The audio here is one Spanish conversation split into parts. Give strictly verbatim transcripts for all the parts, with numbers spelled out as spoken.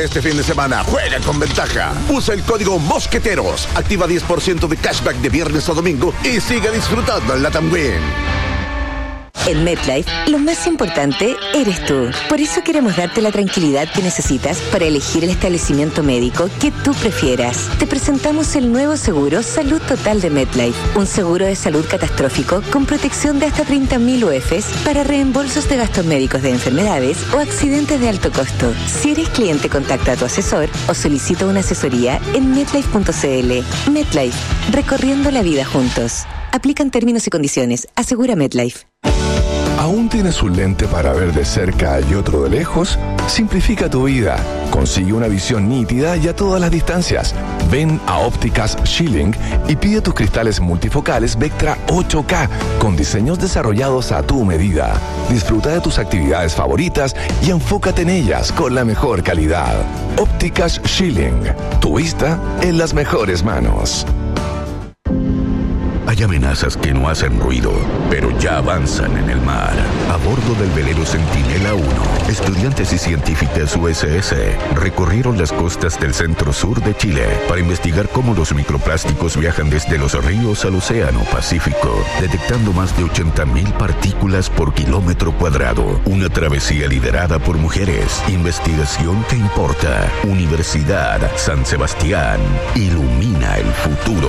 Este fin de semana juega con ventaja. Usa el código Mosqueteros. Activa diez por ciento de cashback de viernes a domingo y sigue disfrutando en Latam Win. En MetLife, lo más importante eres tú. Por eso queremos darte la tranquilidad que necesitas para elegir el establecimiento médico que tú prefieras. Te presentamos el nuevo seguro Salud Total de MetLife. Un seguro de salud catastrófico con protección de hasta treinta mil U Fs para reembolsos de gastos médicos de enfermedades o accidentes de alto costo. Si eres cliente, contacta a tu asesor o solicita una asesoría en metlife punto cl. MetLife, recorriendo la vida juntos. Aplican términos y condiciones. Asegura MetLife. ¿Aún tienes un lente para ver de cerca y otro de lejos? Simplifica tu vida. Consigue una visión nítida y a todas las distancias. Ven a Ópticas Schilling y pide tus cristales multifocales Vectra ocho K con diseños desarrollados a tu medida. Disfruta de tus actividades favoritas y enfócate en ellas con la mejor calidad. Ópticas Schilling. Tu vista en las mejores manos. Hay amenazas que no hacen ruido, pero ya avanzan en el mar. A bordo del velero Centinela uno, estudiantes y científicas U S S recorrieron las costas del centro-sur de Chile para investigar cómo los microplásticos viajan desde los ríos al océano Pacífico, detectando más de ochenta mil partículas por kilómetro cuadrado. Una travesía liderada por mujeres. Investigación que importa. Universidad San Sebastián. Ilumina el futuro.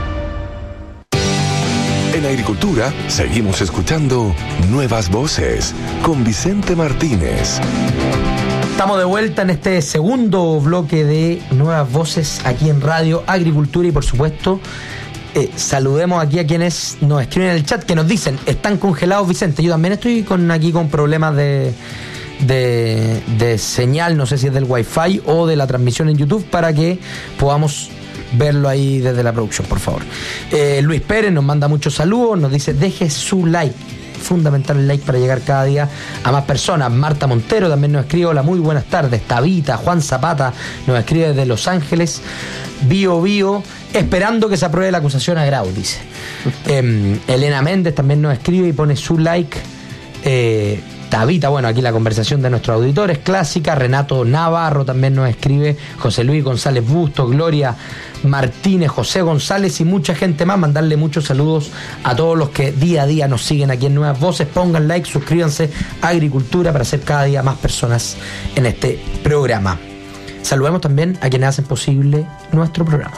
En Agricultura, seguimos escuchando Nuevas Voces con Vicente Martínez. Estamos de vuelta en este segundo bloque de Nuevas Voces aquí en Radio Agricultura y por supuesto eh, saludemos aquí a quienes nos escriben en el chat que nos dicen, están congelados, Vicente. Yo también estoy con aquí con problemas de, de, de señal, no sé si es del Wi-Fi o de la transmisión en YouTube, para que podamos verlo ahí desde la producción, por favor. Eh, Luis Pérez nos manda muchos saludos, nos dice, deje su like, fundamental el like para llegar cada día a más personas. Marta Montero también nos escribe, hola, muy buenas tardes. Tabita, Juan Zapata nos escribe desde Los Ángeles. Bio Bio, esperando que se apruebe la acusación a Grau, dice. eh, Elena Méndez también nos escribe y pone su like. eh, Tabita, bueno, aquí la conversación de nuestros auditores clásica. Renato Navarro también nos escribe, José Luis González Busto, Gloria Martínez, José González y mucha gente más. Mandarle muchos saludos a todos los que día a día nos siguen aquí en Nuevas Voces. Pongan like, suscríbanse a Agricultura para ser cada día más personas en este programa. Saludemos también a quienes hacen posible nuestro programa.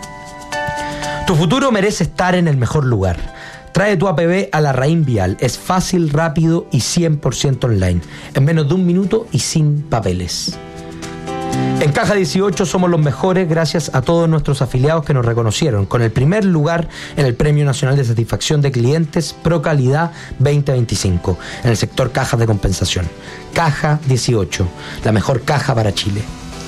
Tu futuro merece estar en el mejor lugar. Trae tu A P B a Larraín Vial. Es fácil, rápido y cien por ciento online. En menos de un minuto y sin papeles. En Caja dieciocho somos los mejores gracias a todos nuestros afiliados que nos reconocieron con el primer lugar en el Premio Nacional de Satisfacción de Clientes Pro Calidad veinte veinticinco en el sector cajas de compensación. Caja dieciocho, la mejor caja para Chile.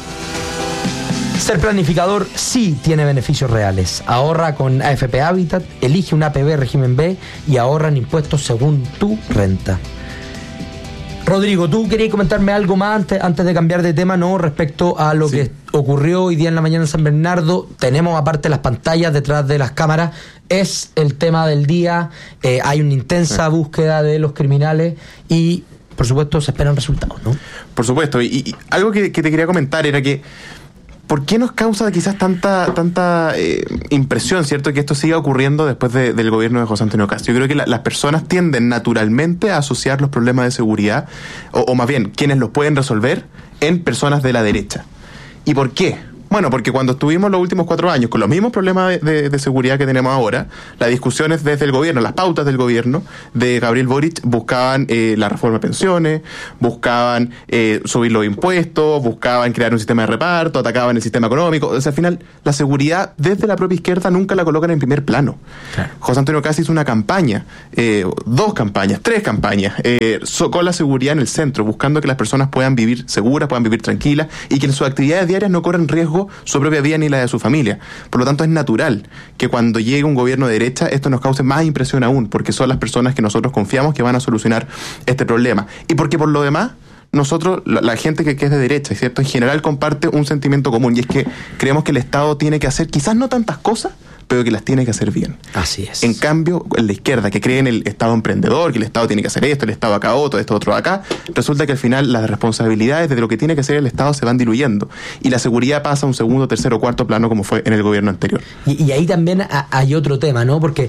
Ser planificador sí tiene beneficios reales. Ahorra con A F P Habitat, elige un A P B régimen B y ahorra en impuestos según tu renta. Rodrigo, ¿tú querías comentarme algo más antes, antes de cambiar de tema, no? Respecto a lo sí. que ocurrió hoy día en la mañana en San Bernardo. Tenemos aparte las pantallas detrás de las cámaras. Es el tema del día. Eh, hay una intensa sí. búsqueda de los criminales y, por supuesto, se esperan resultados, ¿no? Por supuesto. Y, y algo que, que te quería comentar era que ¿por qué nos causa quizás tanta tanta eh, impresión, cierto, que esto siga ocurriendo después de, del gobierno de José Antonio Kast? Yo creo que la, las personas tienden naturalmente a asociar los problemas de seguridad, o, o más bien, quienes los pueden resolver, en personas de la derecha. ¿Y por qué? Bueno, porque cuando estuvimos los últimos cuatro años con los mismos problemas de, de, de seguridad que tenemos ahora, las discusiones desde el gobierno, las pautas del gobierno de Gabriel Boric buscaban eh, la reforma de pensiones, buscaban eh, subir los impuestos, buscaban crear un sistema de reparto, atacaban el sistema económico. O sea, al final, la seguridad desde la propia izquierda nunca la colocan en primer plano. Claro. José Antonio Kast hizo una campaña, eh, dos campañas, tres campañas, eh, con la seguridad en el centro, buscando que las personas puedan vivir seguras, puedan vivir tranquilas y que en sus actividades diarias no corran riesgo su propia vida ni la de su familia. Por lo tanto, es natural que cuando llegue un gobierno de derecha esto nos cause más impresión aún, porque son las personas que nosotros confiamos que van a solucionar este problema. Y porque por lo demás, nosotros, la, la gente que, que es de derecha, ¿cierto?, en general comparte un sentimiento común, y es que creemos que el Estado tiene que hacer quizás no tantas cosas, pero que las tiene que hacer bien. Así es. En cambio, en la izquierda, que cree en el Estado emprendedor, que el Estado tiene que hacer esto, el Estado acá otro, esto otro acá, resulta que al final las responsabilidades de lo que tiene que hacer el Estado se van diluyendo y la seguridad pasa a un segundo, tercero o cuarto plano como fue en el gobierno anterior. Y, y ahí también a, hay otro tema, ¿no? Porque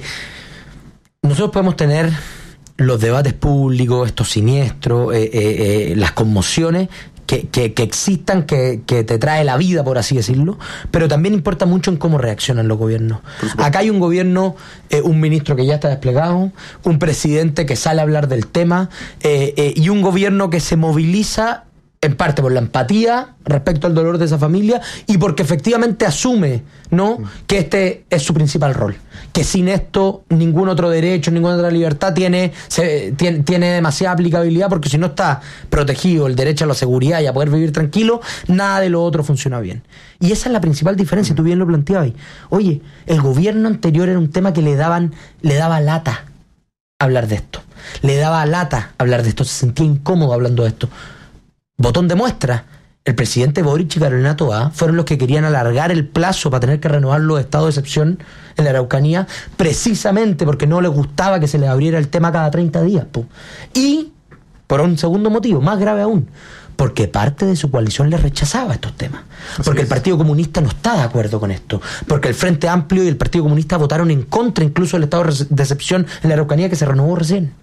nosotros podemos tener los debates públicos, estos siniestros, eh, eh, eh, las conmociones que, que, que existan, que, que te trae la vida, por así decirlo, pero también importa mucho en cómo reaccionan los gobiernos. Acá hay un gobierno, eh, un ministro que ya está desplegado, un presidente que sale a hablar del tema, eh, eh, y un gobierno que se moviliza en parte por la empatía respecto al dolor de esa familia y porque efectivamente asume, ¿no?, que este es su principal rol, que sin esto ningún otro derecho, ninguna otra libertad tiene, se, tiene, tiene demasiada aplicabilidad, porque si no está protegido el derecho a la seguridad y a poder vivir tranquilo, nada de lo otro funciona bien. Y esa es la principal diferencia, tú bien lo planteabas. Oye, el gobierno anterior era un tema que le daban, le daba lata hablar de esto, le daba lata hablar de esto, se sentía incómodo hablando de esto. Botón de muestra, el presidente Boric y Carolina Toá fueron los que querían alargar el plazo para tener que renovar los estados de excepción en la Araucanía, precisamente porque no les gustaba que se les abriera el tema cada treinta días. Po. Y, por un segundo motivo, más grave aún, porque parte de su coalición les rechazaba estos temas. Porque el Partido Comunista no está de acuerdo con esto. Porque el Frente Amplio y el Partido Comunista votaron en contra incluso del estado de excepción en la Araucanía que se renovó recién.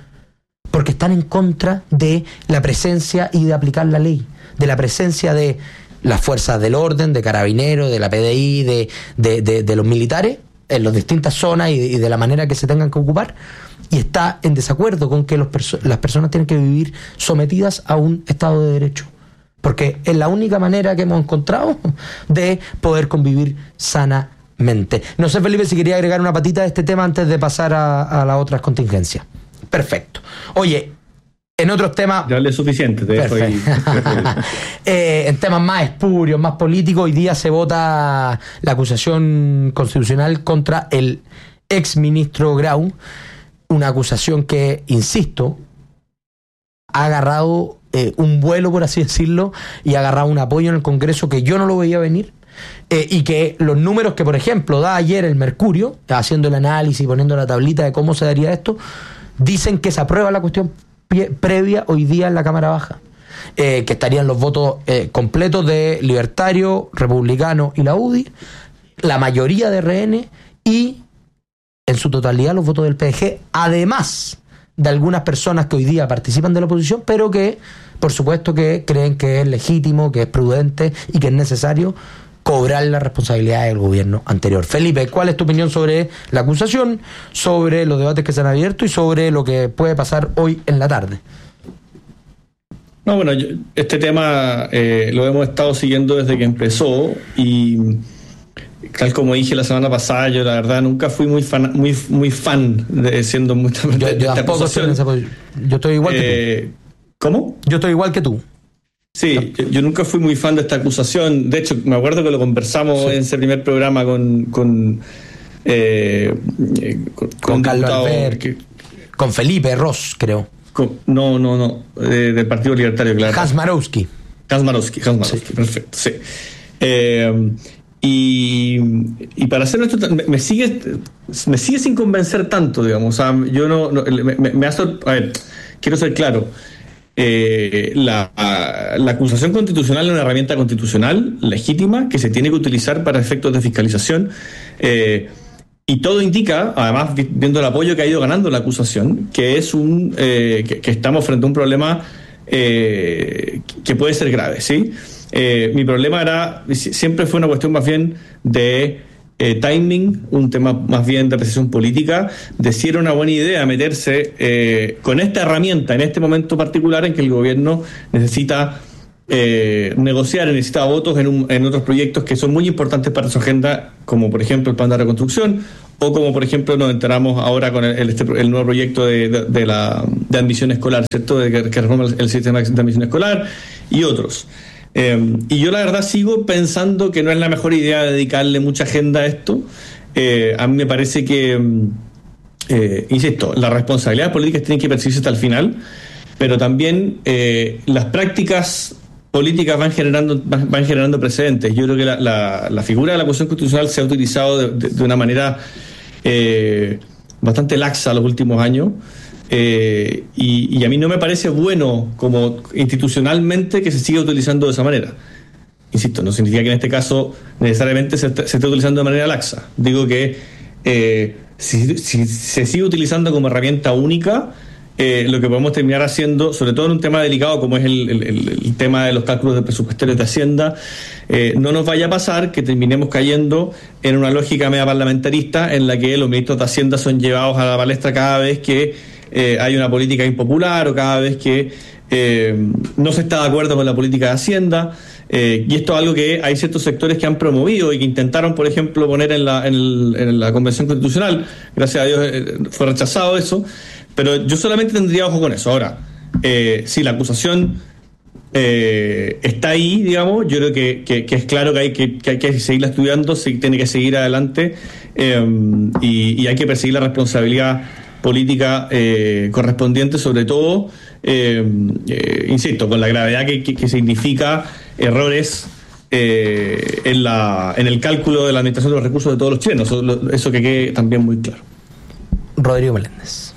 Porque están en contra de la presencia y de aplicar la ley, de la presencia de las fuerzas del orden, de carabineros, de la P D I, de, de, de, de los militares en las distintas zonas y de, y de la manera que se tengan que ocupar, y está en desacuerdo con que los perso- las personas tienen que vivir sometidas a un Estado de Derecho, porque es la única manera que hemos encontrado de poder convivir sanamente. No sé, Felipe, si quería agregar una patita a este tema antes de pasar a, a las otras contingencias. Perfecto. Oye, en otros temas... Ya hablé suficiente. Te dejo ahí. eh, en temas más espurios, más políticos, hoy día se vota la acusación constitucional contra el ex ministro Grau, una acusación que, insisto, ha agarrado eh, un vuelo, por así decirlo, y ha agarrado un apoyo en el Congreso que yo no lo veía venir. Eh, y que los números que, por ejemplo, da ayer el Mercurio, haciendo el análisis y poniendo la tablita de cómo se daría esto, dicen que se aprueba la cuestión pie, previa hoy día en la Cámara Baja, eh, que estarían los votos eh, completos de Libertario, Republicano y la U D I, la mayoría de R N y en su totalidad los votos del P D G, además de algunas personas que hoy día participan de la oposición, pero que por supuesto que creen que es legítimo, que es prudente y que es necesario cobrar la responsabilidad del gobierno anterior. Felipe, ¿cuál es tu opinión sobre la acusación, sobre los debates que se han abierto y sobre lo que puede pasar hoy en la tarde? No, bueno, yo, este tema eh, lo hemos estado siguiendo desde que empezó y tal como dije la semana pasada, yo la verdad nunca fui muy fan, muy, muy fan de siendo muy yo, yo de tampoco estoy en esa posición. Yo estoy igual eh, que tú. ¿Cómo? Yo estoy igual que tú. Sí, yo, yo nunca fui muy fan de esta acusación. De hecho, me acuerdo que lo conversamos sí. en ese primer programa con con, eh, con, con, con Carlos Albert, que, con Felipe Ross, creo. Con, no, no, no, eh, del Partido Libertario, claro. Hans Marowski. Hans Marowski, Hans Marowski, sí. Perfecto, sí. Eh, y, y para hacer esto, me, me sigue me sigue sin convencer tanto, digamos. O sea, yo no, no me, me, me hace, a ver, quiero ser claro. Eh, la, la acusación constitucional es una herramienta constitucional legítima que se tiene que utilizar para efectos de fiscalización eh, y todo indica, además viendo el apoyo que ha ido ganando la acusación, que es un eh, que, que estamos frente a un problema eh, que puede ser grave, ¿sí? Eh, mi problema era siempre fue una cuestión más bien de Eh, timing, un tema más bien de apreciación política, de si era una buena idea meterse eh, con esta herramienta en este momento particular en que el gobierno necesita eh, negociar, necesita votos en, un, en otros proyectos que son muy importantes para su agenda, como por ejemplo el plan de reconstrucción, o como por ejemplo nos enteramos ahora con el, el, este, el nuevo proyecto de, de, de la de admisión escolar, ¿cierto? De que, que reforma el, el sistema de admisión escolar y otros. Eh, y yo la verdad sigo pensando que no es la mejor idea dedicarle mucha agenda a esto. Eh, a mí me parece que, eh, insisto, las responsabilidades políticas tienen que perseguirse hasta el final, pero también eh, las prácticas políticas van generando van, van generando precedentes. Yo creo que la, la, la figura de la acusación constitucional se ha utilizado de, de, de una manera eh, bastante laxa los últimos años. Eh, y, y a mí no me parece bueno como institucionalmente que se siga utilizando de esa manera. Insisto, no significa que en este caso necesariamente se, se esté utilizando de manera laxa. Digo que eh, si, si se sigue utilizando como herramienta única, eh, lo que podemos terminar haciendo, sobre todo en un tema delicado como es el, el, el tema de los cálculos de presupuestarios de Hacienda, eh, no nos vaya a pasar que terminemos cayendo en una lógica media parlamentarista en la que los ministros de Hacienda son llevados a la palestra cada vez que Eh, hay una política impopular o cada vez que eh, no se está de acuerdo con la política de Hacienda, eh, y esto es algo que hay ciertos sectores que han promovido y que intentaron, por ejemplo, poner en la, en, el, en la Convención Constitucional. Gracias a Dios eh, fue rechazado eso, pero yo solamente tendría ojo con eso. Ahora, eh, si la acusación eh, está ahí, digamos, yo creo que, que, que es claro que hay que, que hay que seguirla estudiando, se tiene que seguir adelante, eh, y, y hay que perseguir la responsabilidad política eh, correspondiente, sobre todo, eh, eh, insisto, con la gravedad que, que, que significa errores eh, en, la, en el cálculo de la administración de los recursos de todos los chilenos. Eso, eso que quede también muy claro. Rodrigo Meléndez.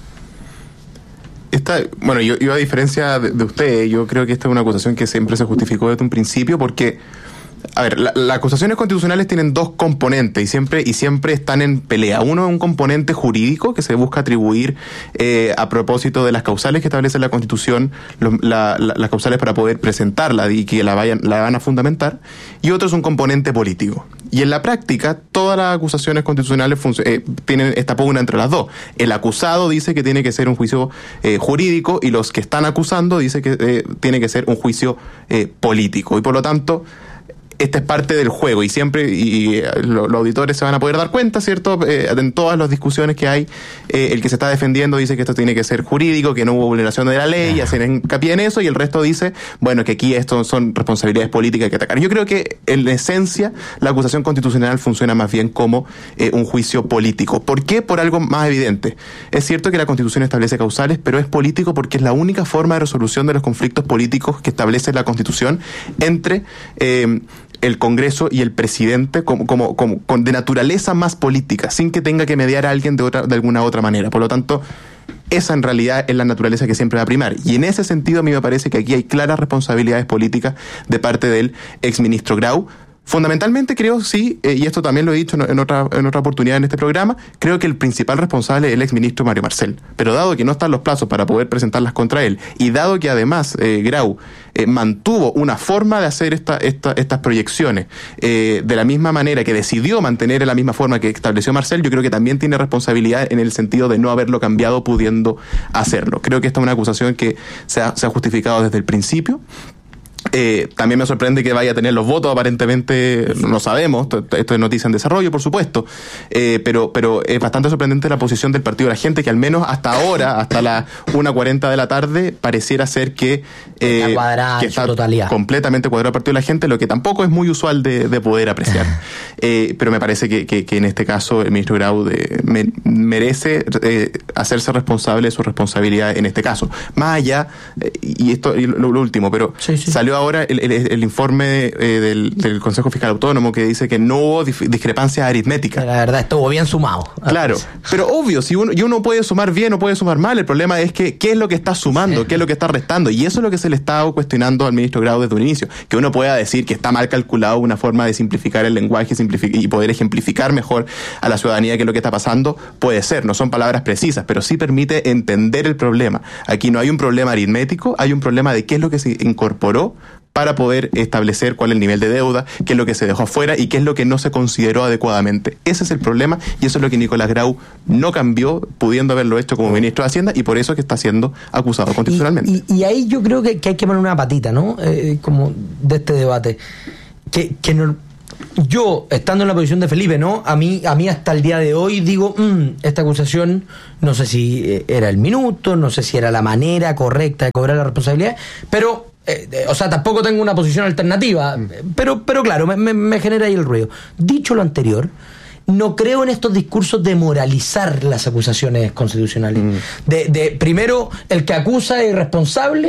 Esta, bueno, yo, yo a diferencia de, de usted, yo creo que esta es una acusación que siempre se justificó desde un principio, porque a ver, la, las acusaciones constitucionales tienen dos componentes y siempre y siempre están en pelea. Uno es un componente jurídico que se busca atribuir eh, a propósito de las causales que establece la Constitución, los, la, la, las causales para poder presentarla y que la vayan la van a fundamentar. Y otro es un componente político. Y en la práctica, todas las acusaciones constitucionales func- eh, tienen esta pugna entre las dos. El acusado dice que tiene que ser un juicio eh, jurídico y los que están acusando dicen que eh, tiene que ser un juicio eh, político. Y por lo tanto, esta es parte del juego y siempre, y, y lo, los auditores se van a poder dar cuenta, ¿cierto? Eh, en todas las discusiones que hay, eh, el que se está defendiendo dice que esto tiene que ser jurídico, que no hubo vulneración de la ley, y hacen hincapié en eso, y el resto dice, bueno, que aquí esto son responsabilidades políticas que atacar. Yo creo que en esencia la acusación constitucional funciona más bien como eh, un juicio político. ¿Por qué? Por algo más evidente. Es cierto que la Constitución establece causales, pero es político porque es la única forma de resolución de los conflictos políticos que establece la Constitución entre eh, el Congreso y el presidente como, como, como con, de naturaleza más política, sin que tenga que mediar a alguien de otra, de alguna otra manera. Por lo tanto, esa en realidad es la naturaleza que siempre va a primar. Y en ese sentido a mí me parece que aquí hay claras responsabilidades políticas de parte del exministro Grau. Fundamentalmente creo, sí, eh, y esto también lo he dicho en otra, en otra oportunidad en este programa, creo que el principal responsable es el exministro Mario Marcel. Pero dado que no están los plazos para poder presentarlas contra él, y dado que además eh, Grau eh, mantuvo una forma de hacer esta, esta, estas proyecciones eh, de la misma manera que decidió mantener en la misma forma que estableció Marcel, yo creo que también tiene responsabilidad en el sentido de no haberlo cambiado pudiendo hacerlo. Creo que esta es una acusación que se ha, se ha justificado desde el principio. Eh, también me sorprende que vaya a tener los votos, aparentemente no sabemos, esto es noticia en desarrollo, por supuesto, eh, pero pero es bastante sorprendente la posición del Partido de la Gente, que al menos hasta ahora, hasta las una cuarenta de la tarde, pareciera ser que, eh, está cuadrada, que está totalidad. completamente cuadrado el Partido de la Gente, lo que tampoco es muy usual de, de poder apreciar. eh, pero me parece que, que, que en este caso el ministro Grau de, me, merece eh, hacerse responsable de su responsabilidad en este caso. Más allá, eh, y esto y lo, lo último, pero sí, sí. salió ahora el, el, el informe eh, del, del Consejo Fiscal Autónomo que dice que no hubo dif- discrepancias aritméticas. La verdad, estuvo bien sumado. Claro, pero obvio, si uno, y uno puede sumar bien o puede sumar mal, el problema es que qué es lo que está sumando, qué es lo que está restando, y eso es lo que se le está cuestionando al ministro Grau desde un inicio, que uno pueda decir que está mal calculado una forma de simplificar el lenguaje simplific- y poder ejemplificar mejor a la ciudadanía qué es lo que está pasando, puede ser, no son palabras precisas, pero sí permite entender el problema. Aquí no hay un problema aritmético, hay un problema de qué es lo que se incorporó para poder establecer cuál es el nivel de deuda, qué es lo que se dejó afuera y qué es lo que no se consideró adecuadamente. Ese es el problema y eso es lo que Nicolás Grau no cambió, pudiendo haberlo hecho como ministro de Hacienda, y por eso es que está siendo acusado constitucionalmente. Y, y, y ahí yo creo que, que hay que poner una patita, ¿no? Eh, como de este debate. Que, que no, yo, estando en la posición de Felipe, ¿no? A mí, a mí hasta el día de hoy digo, mmm, esta acusación, no sé si era el minuto, no sé si era la manera correcta de cobrar la responsabilidad, pero Eh, eh, o sea, tampoco tengo una posición alternativa, pero, pero claro, me, me, me genera ahí el ruido. Dicho lo anterior, no creo en estos discursos de moralizar las acusaciones constitucionales. Mm. De, de primero, el que acusa es irresponsable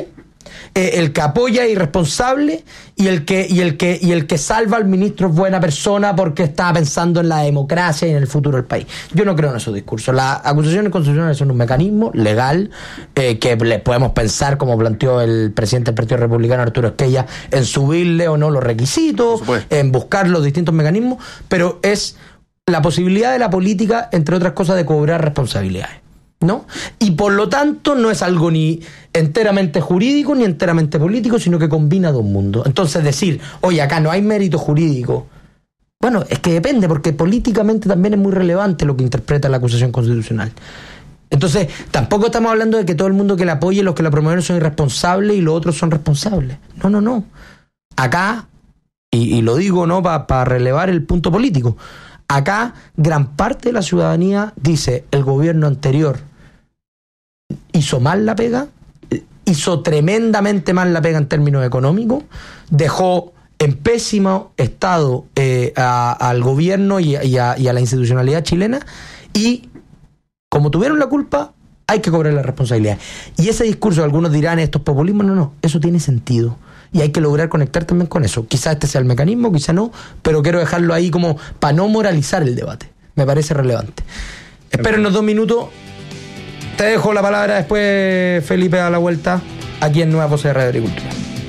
Eh, el que apoya es irresponsable y el que, y el que, y el que salva al ministro es buena persona porque está pensando en la democracia y en el futuro del país. Yo no creo en esos discursos. Las acusaciones constitucionales son un mecanismo legal eh, que le podemos pensar, como planteó el presidente del Partido Republicano, Arturo Esquella, en subirle o no los requisitos, en buscar los distintos mecanismos, pero es la posibilidad de la política, entre otras cosas, de cobrar responsabilidades, ¿no? Y por lo tanto no es algo ni enteramente jurídico ni enteramente político, sino que combina dos mundos. Entonces decir, oye, acá no hay mérito jurídico, bueno, es que depende, porque políticamente también es muy relevante lo que interpreta la acusación constitucional. Entonces tampoco estamos hablando de que todo el mundo que la apoye, los que la promueven son irresponsables y los otros son responsables. No, no, no. Acá, y, y lo digo no para pa relevar el punto político, acá gran parte de la ciudadanía dice, el gobierno anterior hizo mal la pega, hizo tremendamente mal la pega en términos económicos, dejó en pésimo estado eh, a, al gobierno y, y, a, y a la institucionalidad chilena, y como tuvieron la culpa, hay que cobrar la responsabilidad. Y ese discurso, algunos dirán, esto es populismo, no, no, eso tiene sentido. Y hay que lograr conectar también con eso. Quizá este sea el mecanismo, quizá no, pero quiero dejarlo ahí como para no moralizar el debate. Me parece relevante. Espero unos dos minutos. Te dejo la palabra después, Felipe, a la vuelta, aquí en Nuevas Voces de Radio Agricultura.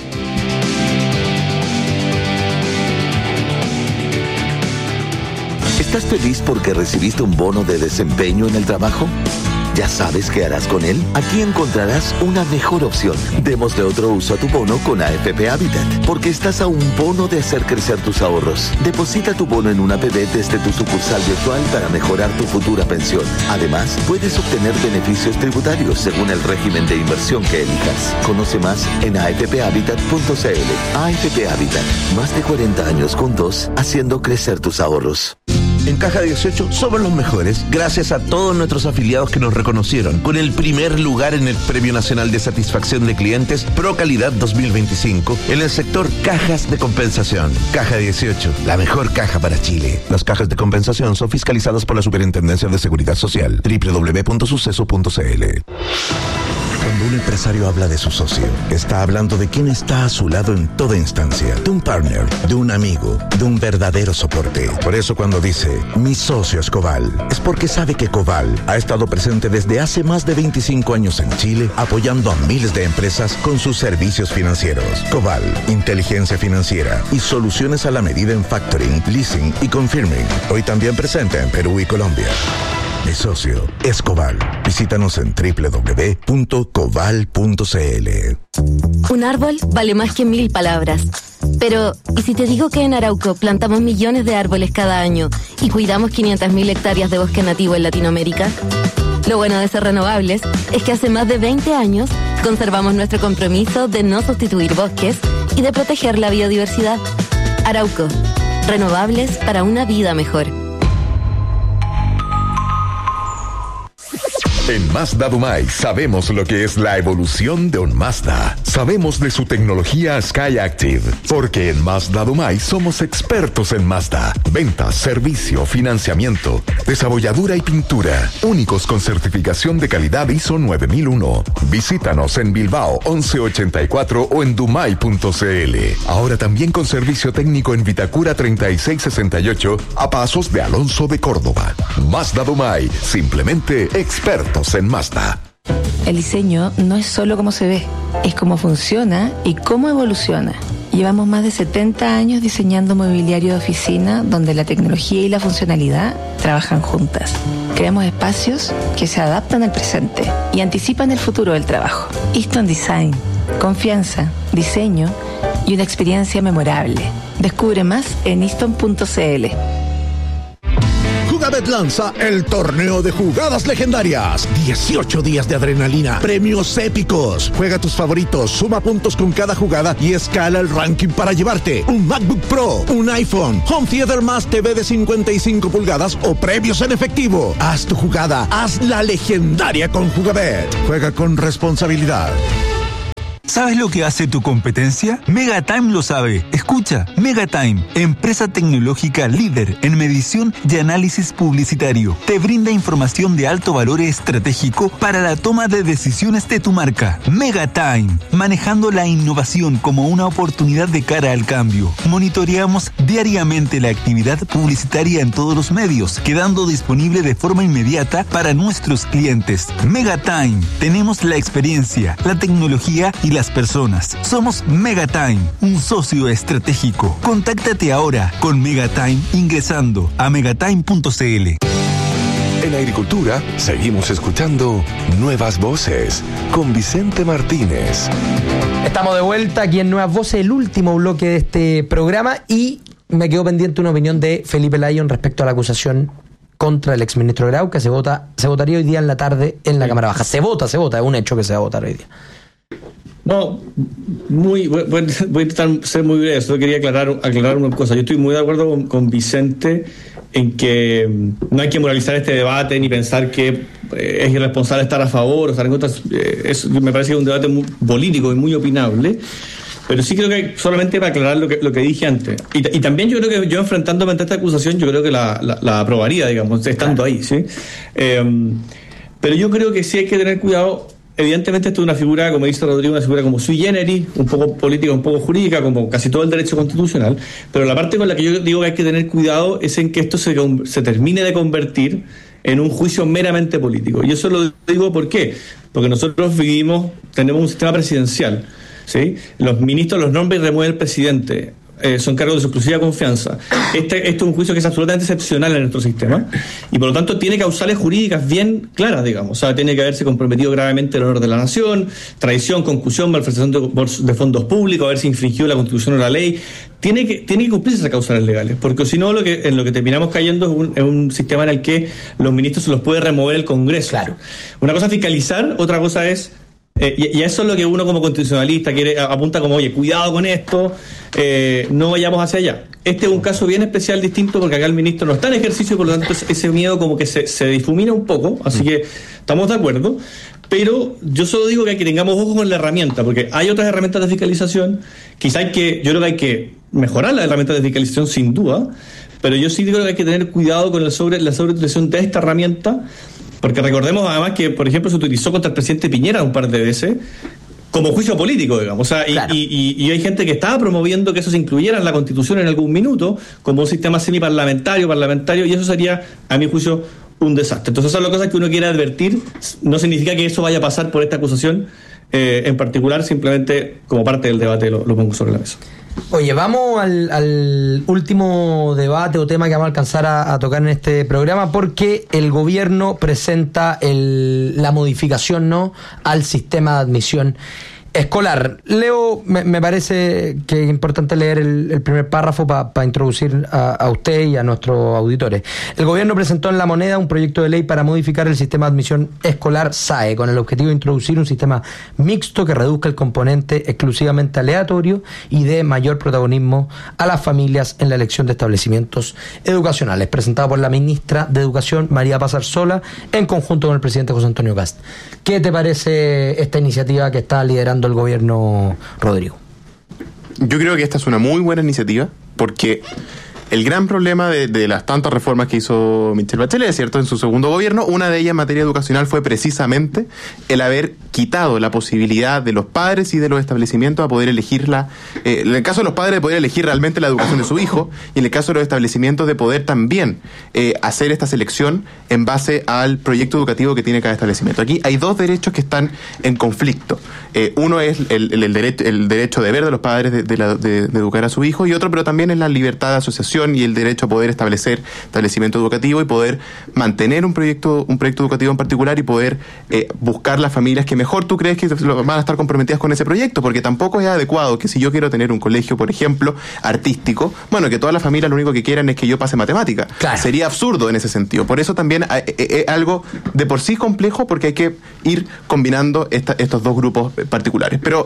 ¿Estás feliz porque recibiste un bono de desempeño en el trabajo? ¿Ya sabes qué harás con él? Aquí encontrarás una mejor opción. Démosle otro uso a tu bono con A F P Habitat, porque estás a un bono de hacer crecer tus ahorros. Deposita tu bono en una A P B desde tu sucursal virtual para mejorar tu futura pensión. Además, puedes obtener beneficios tributarios según el régimen de inversión que elijas. Conoce más en a f p habitat punto c l. A F P Habitat, más de cuarenta años juntos, haciendo crecer tus ahorros. En Caja dieciocho somos los mejores gracias a todos nuestros afiliados que nos reconocieron con el primer lugar en el Premio Nacional de Satisfacción de Clientes Pro Calidad dos mil veinticinco en el sector cajas de compensación. Caja dieciocho, la mejor caja para Chile. Las cajas de compensación son fiscalizadas por la Superintendencia de Seguridad Social. doble u doble u doble u punto suceso punto c l. Cuando un empresario habla de su socio, está hablando de quien está a su lado en toda instancia, de un partner, de un amigo, de un verdadero soporte. Por eso cuando dice, mi socio es Coval, es porque sabe que Coval ha estado presente desde hace más de veinticinco años en Chile, apoyando a miles de empresas con sus servicios financieros. Coval, inteligencia financiera y soluciones a la medida en factoring, leasing y confirming. Hoy también presente en Perú y Colombia. Mi socio es Coval. Visítanos en doble u doble u doble u punto coval punto c l. Un árbol vale más que mil palabras. Pero, ¿y si te digo que en Arauco plantamos millones de árboles cada año y cuidamos quinientas mil hectáreas de bosque nativo en Latinoamérica? Lo bueno de ser renovables es que hace más de veinte años conservamos nuestro compromiso de no sustituir bosques y de proteger la biodiversidad. Arauco, renovables para una vida mejor. En Mazda Dumay sabemos lo que es la evolución de un Mazda. Sabemos de su tecnología SkyActiv, porque en Mazda Dumay somos expertos en Mazda. Ventas, servicio, financiamiento, desabolladura y pintura. Únicos con certificación de calidad I S O nueve mil uno. Visítanos en Bilbao once ochenta y cuatro o en dumay punto c l. Ahora también con servicio técnico en Vitacura treinta y seis sesenta y ocho a pasos de Alonso de Córdoba. Mazda Dumay, simplemente experto en Mazda. El diseño no es solo cómo se ve, es cómo funciona y cómo evoluciona. Llevamos más de setenta años diseñando mobiliario de oficina donde la tecnología y la funcionalidad trabajan juntas. Creamos espacios que se adaptan al presente y anticipan el futuro del trabajo. Easton Design, confianza, diseño y una experiencia memorable. Descubre más en easton punto c l. Jugabet lanza el torneo de jugadas legendarias. dieciocho días de adrenalina, premios épicos. Juega tus favoritos, suma puntos con cada jugada y escala el ranking para llevarte un MacBook Pro, un iPhone, Home Theater más T V de cincuenta y cinco pulgadas o premios en efectivo. Haz tu jugada, haz la legendaria con Jugabet. Juega con responsabilidad. ¿Sabes lo que hace tu competencia? Megatime lo sabe. Escucha, Megatime, empresa tecnológica líder en medición y análisis publicitario, te brinda información de alto valor estratégico para la toma de decisiones de tu marca. Megatime, manejando la innovación como una oportunidad de cara al cambio. Monitoreamos diariamente la actividad publicitaria en todos los medios, quedando disponible de forma inmediata para nuestros clientes. Megatime, tenemos la experiencia, la tecnología y las personas. Somos Megatime, un socio estratégico. Contáctate ahora con Megatime ingresando a megatime punto c l. En Agricultura seguimos escuchando Nuevas Voces con Vicente Martínez. Estamos de vuelta aquí en Nuevas Voces, el último bloque de este programa, y me quedó pendiente una opinión de Felipe Lyon respecto a la acusación contra el exministro Grau, que se vota, se votaría hoy día en la tarde en la sí. Cámara Baja. Se vota, se vota, es un hecho que se va a votar hoy día. No, muy, voy, voy a intentar ser muy breve. Solo quería aclarar, aclarar una cosa. Yo estoy muy de acuerdo con, con Vicente en que no hay que moralizar este debate ni pensar que eh, es irresponsable estar a favor o estar en contra. Eh, es, me parece que es un debate muy político y muy opinable. Pero sí creo que, solamente para aclarar lo que, lo que dije antes, y, y también yo creo que yo enfrentándome ante esta acusación, yo creo que la, la, la aprobaría, digamos, estando ahí, ¿sí? Eh, pero yo creo que sí hay que tener cuidado. Evidentemente esto es una figura, como dice Rodrigo, una figura como sui generis, un poco política, un poco jurídica, como casi todo el derecho constitucional, pero la parte con la que yo digo que hay que tener cuidado es en que esto se, se termine de convertir en un juicio meramente político. Y eso lo digo ¿por qué? Porque nosotros vivimos, tenemos un sistema presidencial, ¿sí? Los ministros los nombra y remueve el presidente. Eh, son cargos de su exclusiva confianza. Este, esto es un juicio que es absolutamente excepcional en nuestro sistema y por lo tanto tiene causales jurídicas bien claras, digamos. O sea, tiene que haberse comprometido gravemente el honor de la nación, traición, concusión, malversación de, de fondos públicos, haberse infringido la Constitución o la ley. Tiene que, tiene que cumplirse esas causales legales, porque si no, lo que, en lo que terminamos cayendo es un, es un sistema en el que los ministros se los puede remover el Congreso. Claro. Una cosa es fiscalizar, otra cosa es Eh, y, y eso es lo que uno como constitucionalista quiere, apunta como, oye, cuidado con esto, eh, no vayamos hacia allá. Este es un caso bien especial, distinto, porque acá el ministro no está en ejercicio, por lo tanto ese miedo como que se, se difumina un poco, así que estamos de acuerdo, pero yo solo digo que hay que tengamos ojo con la herramienta, porque hay otras herramientas de fiscalización, quizá hay que, yo creo que hay que mejorar las herramientas de fiscalización sin duda, pero yo sí digo que hay que tener cuidado con la sobre la sobreutilización de esta herramienta. Porque recordemos además que, por ejemplo, se utilizó contra el presidente Piñera un par de veces como juicio político, digamos. O sea, y, claro. y, y, y hay gente que estaba promoviendo que eso se incluyera en la Constitución en algún minuto, como un sistema semiparlamentario, parlamentario, y eso sería, a mi juicio, un desastre. Entonces, esas son las cosas que uno quiere advertir. No significa que eso vaya a pasar por esta acusación eh, en particular, simplemente como parte del debate lo, lo pongo sobre la mesa. Oye, vamos al, al último debate o tema que vamos a alcanzar a, a tocar en este programa, porque el gobierno presenta el, la modificación, ¿no?, al sistema de admisión escolar. Leo, me, me parece que es importante leer el, el primer párrafo para pa introducir a, a usted y a nuestros auditores. El gobierno presentó en La Moneda un proyecto de ley para modificar el sistema de admisión escolar S A E, con el objetivo de introducir un sistema mixto que reduzca el componente exclusivamente aleatorio y dé mayor protagonismo a las familias en la elección de establecimientos educacionales. Presentado por la ministra de Educación, María Paz Arzola, en conjunto con el presidente José Antonio Kast. ¿Qué te parece esta iniciativa que está liderando el gobierno, Rodrigo? Yo creo que esta es una muy buena iniciativa, porque el gran problema de, de las tantas reformas que hizo Michelle Bachelet, ¿cierto?, en su segundo gobierno, una de ellas en materia educacional fue precisamente el haber quitado la posibilidad de los padres y de los establecimientos a poder elegirla, eh, en el caso de los padres de poder elegir realmente la educación de su hijo, y en el caso de los establecimientos de poder también eh, hacer esta selección en base al proyecto educativo que tiene cada establecimiento. Aquí hay dos derechos que están en conflicto. Eh, uno es el, el, el, derecho, el derecho deber de los padres de, de, la, de, de educar a su hijo, y otro, pero también es la libertad de asociación y el derecho a poder establecer establecimiento educativo y poder mantener un proyecto un proyecto educativo en particular y poder eh, buscar las familias que mejor tú crees que van a estar comprometidas con ese proyecto, porque tampoco es adecuado que si yo quiero tener un colegio, por ejemplo, artístico, bueno, que todas las familias lo único que quieran es que yo pase matemática. Claro. Sería absurdo en ese sentido. Por eso también es algo de por sí complejo, porque hay que ir combinando esta, estos dos grupos particulares. Pero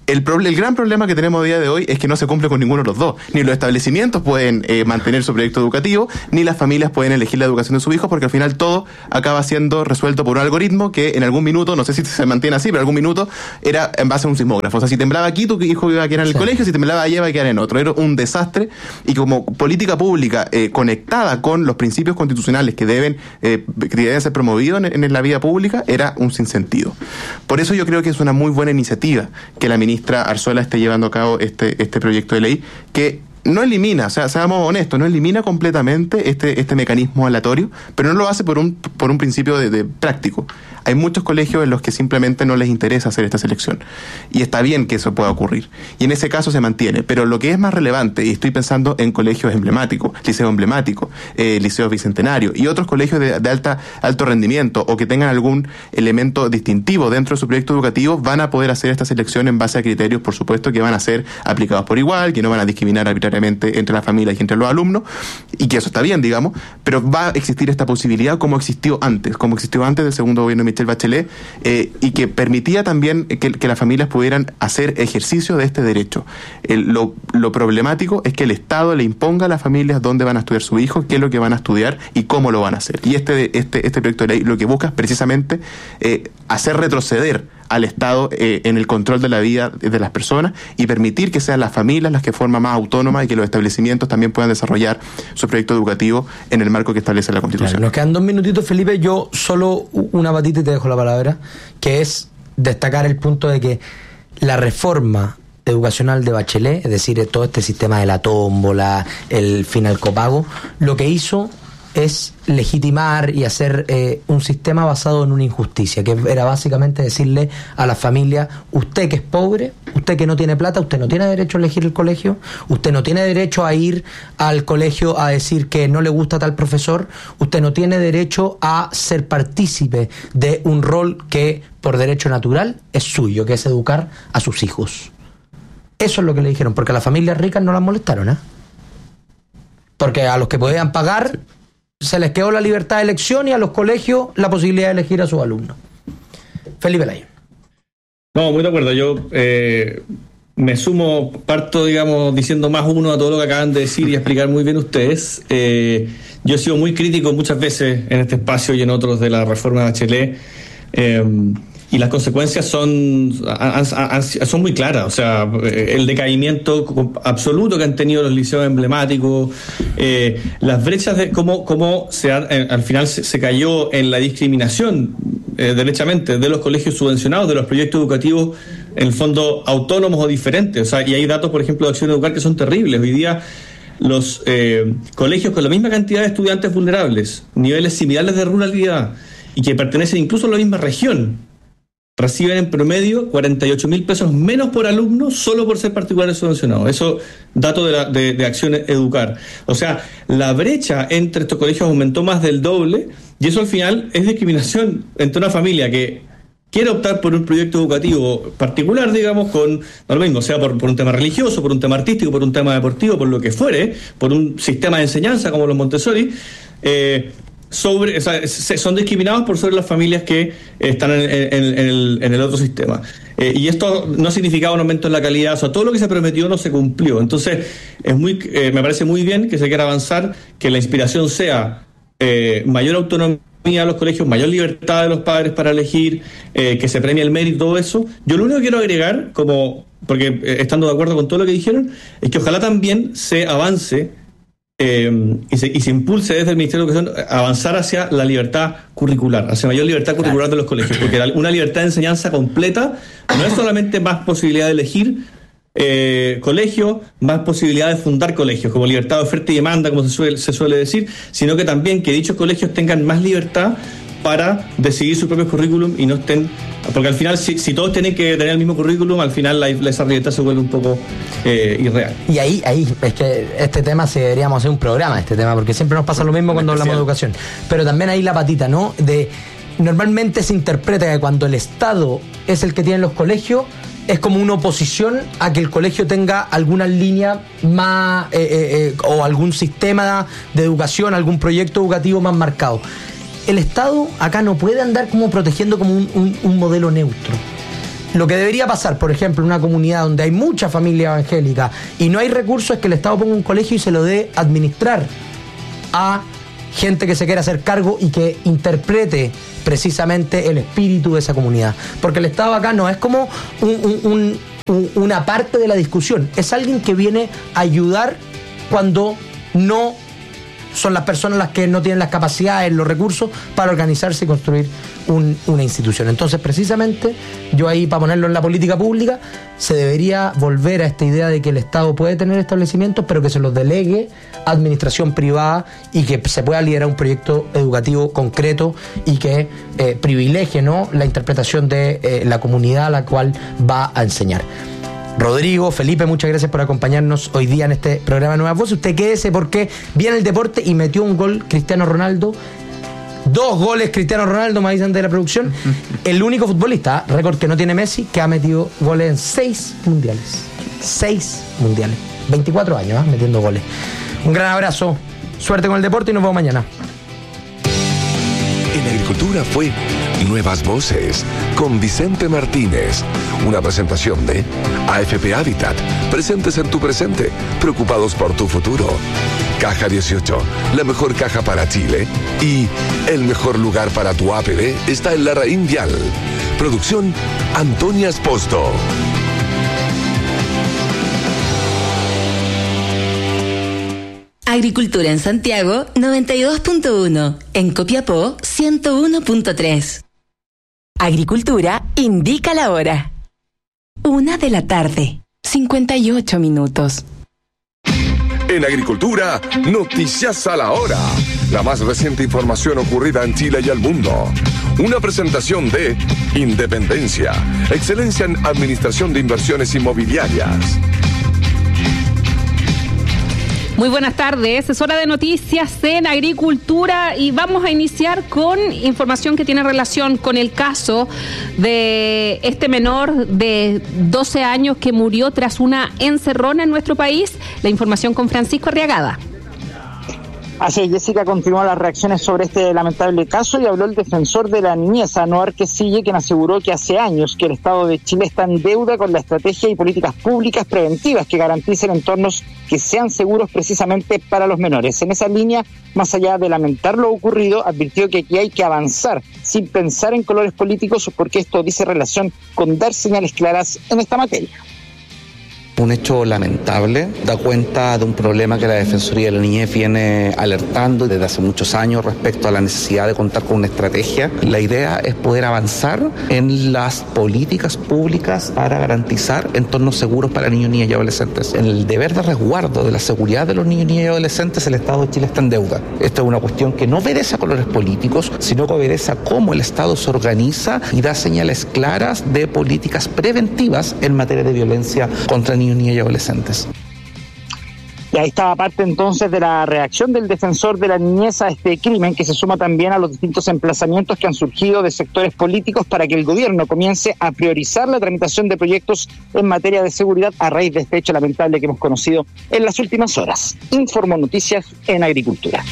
El, pro, el gran problema que tenemos a día de hoy es que no se cumple con ninguno de los dos. Ni los establecimientos pueden eh, mantener su proyecto educativo, ni las familias pueden elegir la educación de sus hijos, porque al final todo acaba siendo resuelto por un algoritmo que en algún minuto, no sé si se mantiene así, pero en algún minuto era en base a un sismógrafo. O sea, si temblaba aquí, tu hijo iba a quedar en el sí. colegio, si temblaba allá iba a quedar en otro. Era un desastre, y como política pública eh, conectada con los principios constitucionales que deben, eh, que deben ser promovidos en, en la vida pública, era un sinsentido. Por eso yo creo que es una muy buena iniciativa que la ministra ministra Arzuela esté llevando a cabo este, este proyecto de ley que no elimina, o sea, seamos honestos, no elimina completamente este, este mecanismo aleatorio, pero no lo hace por un, por un principio de, de práctico. Hay muchos colegios en los que simplemente no les interesa hacer esta selección. Y está bien que eso pueda ocurrir. Y en ese caso se mantiene. Pero lo que es más relevante, y estoy pensando en colegios emblemáticos, liceo emblemático, eh, liceo bicentenario y otros colegios de, de alta, alto rendimiento o que tengan algún elemento distintivo dentro de su proyecto educativo, van a poder hacer esta selección en base a criterios, por supuesto, que van a ser aplicados por igual, que no van a discriminar arbitrariamente entre las familias y entre los alumnos, y que eso está bien, digamos, pero va a existir esta posibilidad como existió antes, como existió antes del segundo gobierno de Michelle Bachelet, eh, y que permitía también que, que las familias pudieran hacer ejercicio de este derecho. El, lo, lo problemático es que el Estado le imponga a las familias dónde van a estudiar sus hijos, qué es lo que van a estudiar y cómo lo van a hacer. Y este, este, este proyecto de ley lo que busca es precisamente eh, hacer retroceder al Estado eh, en el control de la vida de las personas y permitir que sean las familias las que forman más autónomas y que los establecimientos también puedan desarrollar su proyecto educativo en el marco que establece la Constitución. Claro, nos quedan dos minutitos, Felipe. Yo solo una patita y te dejo la palabra, que es destacar el punto de que la reforma educacional de Bachelet, es decir, todo este sistema de la tómbola, el fin al copago, lo que hizo es legitimar y hacer eh, un sistema basado en una injusticia, que era básicamente decirle a la familia: usted que es pobre, usted que no tiene plata, usted no tiene derecho a elegir el colegio, usted no tiene derecho a ir al colegio a decir que no le gusta tal profesor, usted no tiene derecho a ser partícipe de un rol que por derecho natural es suyo, que es educar a sus hijos. Eso es lo que le dijeron, porque a las familias ricas no las molestaron, ¿eh? Porque a los que podían pagar sí. se les quedó la libertad de elección, y a los colegios la posibilidad de elegir a sus alumnos. Felipe Lay. No, muy de acuerdo. Yo eh, me sumo, parto, digamos, diciendo más uno a todo lo que acaban de decir y explicar muy bien ustedes. Eh, yo he sido muy crítico muchas veces en este espacio y en otros de la reforma de Bachelet. Eh, Y las consecuencias son, han, han, son muy claras. O sea, el decaimiento absoluto que han tenido los liceos emblemáticos, eh, las brechas de cómo, cómo se ha, eh, al final se, se cayó en la discriminación, eh, derechamente, de los colegios subvencionados, de los proyectos educativos, en el fondo, autónomos o diferentes. O sea, y hay datos, por ejemplo, de Acción Educar que son terribles. Hoy día, los eh, colegios con la misma cantidad de estudiantes vulnerables, niveles similares de ruralidad, y que pertenecen incluso a la misma región, reciben en promedio cuarenta y ocho mil pesos menos por alumno solo por ser particulares subvencionados. Eso, dato de, la, de, de Acción Educar. O sea, la brecha entre estos colegios aumentó más del doble, y eso al final es discriminación entre una familia que quiere optar por un proyecto educativo particular, digamos, con, no lo mismo, sea por, por un tema religioso, por un tema artístico, por un tema deportivo, por lo que fuere, por un sistema de enseñanza como los Montessori, eh, sobre, o sea, son discriminados por sobre las familias que están en, en, en, el, en el otro sistema. Eh, y esto no significaba un aumento en la calidad, o sea, todo lo que se prometió no se cumplió. Entonces, es muy, eh, me parece muy bien que se quiera avanzar, que la inspiración sea eh, mayor autonomía a los colegios, mayor libertad de los padres para elegir, eh, que se premie el mérito y todo eso. Yo lo único que quiero agregar, como porque eh, estando de acuerdo con todo lo que dijeron, es que ojalá también se avance Eh, y, se, y se impulse desde el Ministerio de Educación a avanzar hacia la libertad curricular, hacia mayor libertad curricular de los colegios, porque una libertad de enseñanza completa no es solamente más posibilidad de elegir eh, colegios, más posibilidad de fundar colegios, como libertad de oferta y demanda, como se suele, se suele decir, sino que también que dichos colegios tengan más libertad para decidir su propio currículum y no estén, porque al final si, si todos tienen que tener el mismo currículum, al final la, esa libertad se vuelve un poco eh, irreal. Y ahí, ahí es que este tema se deberíamos hacer un programa, este tema, porque siempre nos pasa lo mismo cuando hablamos de educación. Pero también ahí la patita, ¿no? De normalmente se interpreta que cuando el Estado es el que tiene los colegios, es como una oposición a que el colegio tenga alguna línea más eh, eh, eh, o algún sistema de educación, algún proyecto educativo más marcado. El Estado acá no puede andar como protegiendo como un, un, un modelo neutro. Lo que debería pasar, por ejemplo, en una comunidad donde hay mucha familia evangélica y no hay recursos, es que el Estado ponga un colegio y se lo dé administrar a gente que se quiera hacer cargo y que interprete precisamente el espíritu de esa comunidad. Porque el Estado acá no es como un, un, un, un, una parte de la discusión, es alguien que viene a ayudar cuando no son las personas las que no tienen las capacidades, los recursos para organizarse y construir un, una institución. Entonces, precisamente, yo ahí, para ponerlo en la política pública, se debería volver a esta idea de que el Estado puede tener establecimientos, pero que se los delegue a administración privada y que se pueda liderar un proyecto educativo concreto y que eh, privilegie, ¿no?, la interpretación de eh, la comunidad a la cual va a enseñar. Rodrigo, Felipe, muchas gracias por acompañarnos hoy día en este programa Nuevas Voces. Usted quédese porque viene el deporte y metió un gol Cristiano Ronaldo. Dos goles Cristiano Ronaldo, me dicen de la producción. El único futbolista, récord que no tiene Messi, que ha metido goles en seis mundiales. Seis mundiales. veinticuatro años, ¿eh? Metiendo goles. Un gran abrazo. Suerte con el deporte y nos vemos mañana. En Agricultura fue Nuevas Voces con Vicente Martínez. Una presentación de A F P Habitat. Presentes en tu presente, preocupados por tu futuro. Caja dieciocho, la mejor caja para Chile. Y el mejor lugar para tu A P D está en Larraín Vial. Producción Antonia Esposto. Agricultura en Santiago noventa y dos punto uno, en Copiapó ciento uno punto tres. Agricultura indica la hora. Una de la tarde, cincuenta y ocho minutos. En Agricultura, noticias a la hora. La más reciente información ocurrida en Chile y al mundo. Una presentación de Independencia, excelencia en administración de inversiones inmobiliarias. Muy buenas tardes, es hora de noticias en Agricultura y vamos a iniciar con información que tiene relación con el caso de este menor de doce años que murió tras una encerrona en nuestro país. La información con Francisco Arriagada. Así es, Jessica, continúa las reacciones sobre este lamentable caso y habló el defensor de la niñez, Anuar Quesille, quien aseguró que hace años que el Estado de Chile está en deuda con la estrategia y políticas públicas preventivas que garanticen entornos que sean seguros precisamente para los menores. En esa línea, más allá de lamentar lo ocurrido, advirtió que aquí hay que avanzar sin pensar en colores políticos porque esto dice relación con dar señales claras en esta materia. Un hecho lamentable, da cuenta de un problema que la Defensoría de la Niñez viene alertando desde hace muchos años respecto a la necesidad de contar con una estrategia. La idea es poder avanzar en las políticas públicas para garantizar entornos seguros para niños, niñas y adolescentes. En el deber de resguardo de la seguridad de los niños, niñas y adolescentes, el Estado de Chile está en deuda. Esta es una cuestión que no obedece a colores políticos, sino que obedece a cómo el Estado se organiza y da señales claras de políticas preventivas en materia de violencia contra niños, niñas y adolescentes. Y ahí estaba parte entonces de la reacción del defensor de la niñez a este crimen, que se suma también a los distintos emplazamientos que han surgido de sectores políticos para que el gobierno comience a priorizar la tramitación de proyectos en materia de seguridad a raíz de este hecho lamentable que hemos conocido en las últimas horas. Informo Noticias en Agricultura.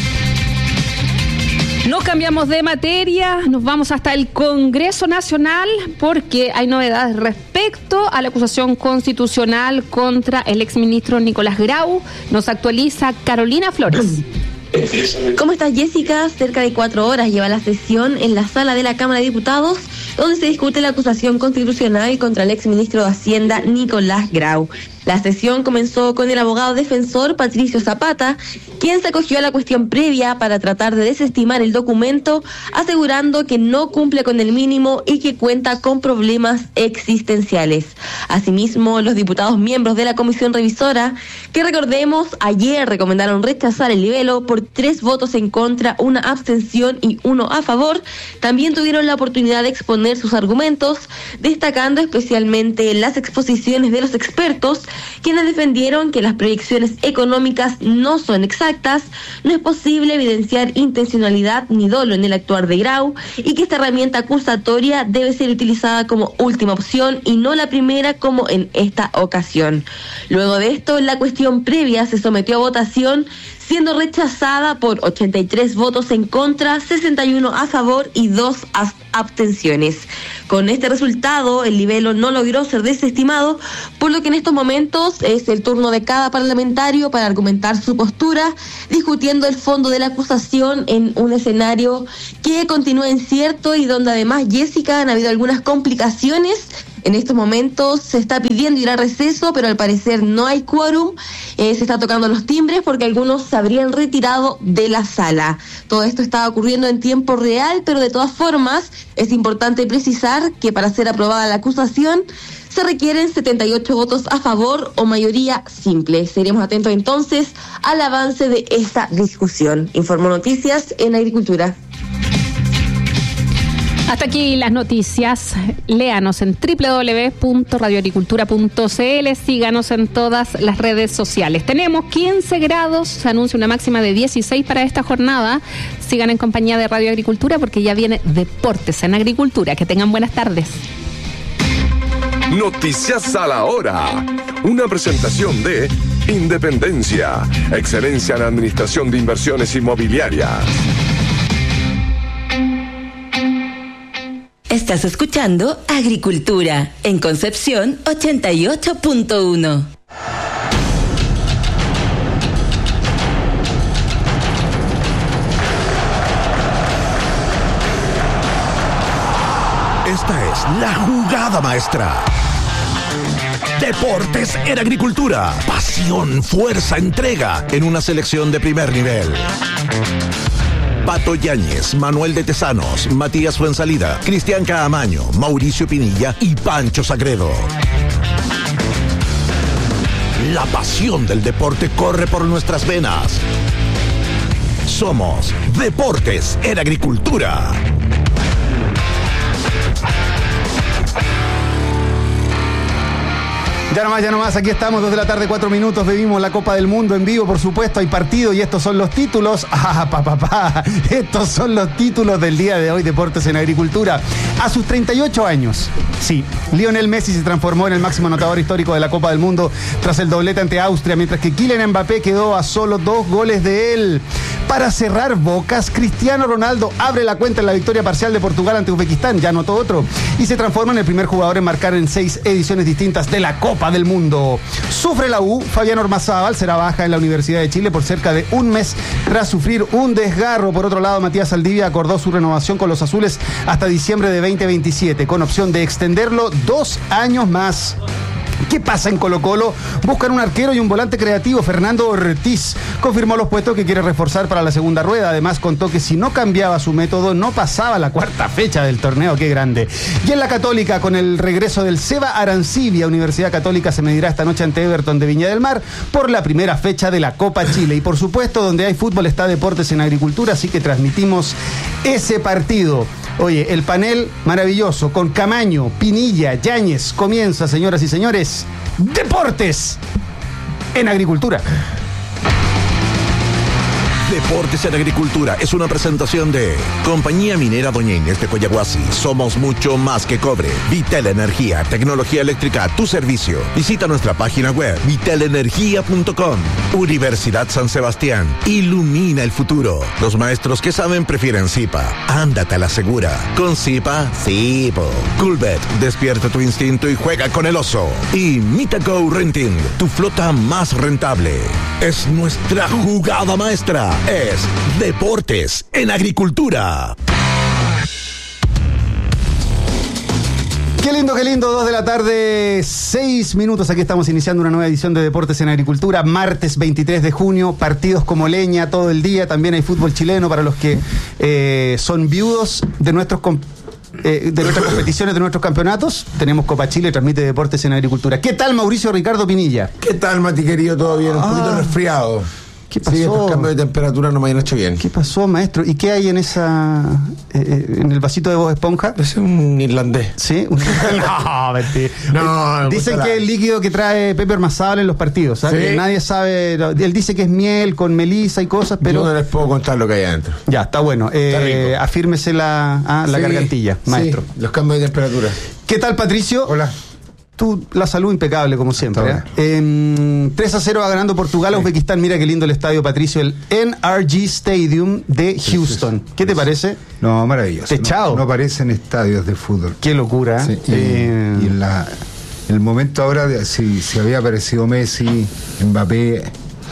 No cambiamos de materia, nos vamos hasta el Congreso Nacional porque hay novedades respecto a la acusación constitucional contra el exministro Nicolás Grau. Nos actualiza Carolina Flores. ¿Cómo estás, Jessica? Cerca de cuatro horas lleva la sesión en la sala de la Cámara de Diputados, donde se discute la acusación constitucional contra el exministro de Hacienda Nicolás Grau. La sesión comenzó con el abogado defensor Patricio Zapata, quien se acogió a la cuestión previa para tratar de desestimar el documento, asegurando que no cumple con el mínimo y que cuenta con problemas existenciales. Asimismo, los diputados miembros de la comisión revisora, que recordemos, ayer recomendaron rechazar el libelo por tres votos en contra, una abstención y uno a favor, también tuvieron la oportunidad de exponer sus argumentos, destacando especialmente las exposiciones de los expertos, quienes defendieron que las proyecciones económicas no son exactas, no es posible evidenciar intencionalidad ni dolo en el actuar de Grau y que esta herramienta acusatoria debe ser utilizada como última opción y no la primera como en esta ocasión. Luego de esto, la cuestión previa se sometió a votación, siendo rechazada por ochenta y tres votos en contra, sesenta y uno a favor y dos abstenciones. Con este resultado, el libelo no logró ser desestimado, por lo que en estos momentos es el turno de cada parlamentario para argumentar su postura, discutiendo el fondo de la acusación en un escenario que continúa incierto y donde además, Jessica, han habido algunas complicaciones. En estos momentos se está pidiendo ir a receso, pero al parecer no hay quórum. Eh, se está tocando los timbres porque algunos se habrían retirado de la sala. Todo esto está ocurriendo en tiempo real, pero de todas formas es importante precisar que para ser aprobada la acusación se requieren setenta y ocho votos a favor o mayoría simple. Seguiremos atentos entonces al avance de esta discusión. Informó Noticias en Agricultura. Hasta aquí las noticias. Léanos en doble u doble u doble u punto radio agricultura punto c l. Síganos en todas las redes sociales. Tenemos quince grados. Se anuncia una máxima de dieciséis para esta jornada. Sigan en compañía de Radio Agricultura porque ya viene Deportes en Agricultura. Que tengan buenas tardes. Noticias a la hora. Una presentación de Independencia. Excelencia en Administración de Inversiones Inmobiliarias. Estás escuchando Agricultura en Concepción ochenta y ocho punto uno. Esta es la jugada maestra. Deportes en Agricultura. Pasión, fuerza, entrega en una selección de primer nivel. Pato Yáñez, Manuel de Tesanos, Matías Fuensalida, Cristian Caamaño, Mauricio Pinilla y Pancho Sagredo. La pasión del deporte corre por nuestras venas. Somos Deportes en Agricultura. Ya nomás, ya nomás, aquí estamos, dos de la tarde, cuatro minutos, vivimos la Copa del Mundo en vivo, por supuesto, hay partido y estos son los títulos. Ah, papá, pa, pa. Estos son los títulos del día de hoy, Deportes en Agricultura. A sus treinta y ocho años, sí, Lionel Messi se transformó en el máximo anotador histórico de la Copa del Mundo tras el doblete ante Austria, mientras que Kylian Mbappé quedó a solo dos goles de él. Para cerrar bocas, Cristiano Ronaldo abre la cuenta en la victoria parcial de Portugal ante Uzbekistán, ya anotó otro, y se transforma en el primer jugador en marcar en seis ediciones distintas de la Copa del Mundo. Sufre la U, Fabián Ormazábal será baja en la Universidad de Chile por cerca de un mes tras sufrir un desgarro. Por otro lado, Matías Saldivia acordó su renovación con los azules hasta diciembre de veinte veintisiete, con opción de extenderlo dos años más. ¿Qué pasa en Colo-Colo? Buscan un arquero y un volante creativo. Fernando Ortiz confirmó los puestos que quiere reforzar para la segunda rueda. Además, contó que si no cambiaba su método, no pasaba la cuarta fecha del torneo. ¡Qué grande! Y en la Católica, con el regreso del Seba Arancibia, Universidad Católica se medirá esta noche ante Everton de Viña del Mar por la primera fecha de la Copa Chile. Y por supuesto, donde hay fútbol está Deportes en Agricultura, así que transmitimos ese partido. Oye, el panel maravilloso con Camaño, Pinilla, Yáñez. Comienza, señoras y señores, Deportes en Agricultura. Deportes en Agricultura es una presentación de Compañía Minera Doña Inés de Coyahuasi. Somos mucho más que cobre. Vitel Energía, tecnología eléctrica a tu servicio. Visita nuestra página web vitel energía punto com. Universidad San Sebastián. Ilumina el futuro. Los maestros que saben prefieren Zipa. Ándate a la segura. Con Zipa, Zipo. Coolbet, despierta tu instinto y juega con el oso. Y Mitago Renting, tu flota más rentable. Es nuestra jugada maestra. Es Deportes en Agricultura. Qué lindo, qué lindo, dos de la tarde, seis minutos. Aquí estamos iniciando una nueva edición de Deportes en Agricultura, martes veintitrés de junio, partidos como leña todo el día. También hay fútbol chileno para los que eh, son viudos de nuestros eh, de nuestras competiciones, de nuestros campeonatos. Tenemos Copa Chile, transmite Deportes en Agricultura. ¿Qué tal, Mauricio Ricardo Pinilla? ¿Qué tal, Mati, querido? ¿Todo bien? Un ah. poquito resfriado. ¿Qué pasó? Sí, estos cambios de temperatura no me han hecho bien. ¿Qué pasó, maestro? ¿Y qué hay en esa eh, en el vasito de Bob Esponja? Es un irlandés. ¿Sí? Un... no, mentira. No, dicen que es el líquido que trae Pepe Ormazábal en los partidos, ¿sabes? ¿Sí? Nadie sabe. Él dice que es miel con melisa y cosas, pero... Yo no les puedo contar lo que hay adentro. Ya, está bueno. Eh, está afírmese la, ah, la sí, gargantilla, maestro. Sí, los cambios de temperatura. ¿Qué tal, Patricio? Hola. tú, la salud impecable como siempre. ¿eh? Eh, tres a cero va ganando Portugal a sí. Uzbekistán. Mira qué lindo el estadio, Patricio, el N R G Stadium de Houston. ¿Qué te parece? No, maravilloso. Techado. No, no parecen estadios de fútbol. Qué locura. Sí, y, eh, y la, el momento ahora, de, si, si había aparecido Messi, Mbappé,